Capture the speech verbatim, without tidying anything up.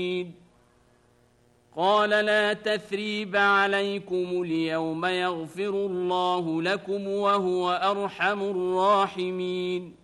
قال لا تثريب عليكم اليوم يغفر الله لكم وهو أرحم الراحمين.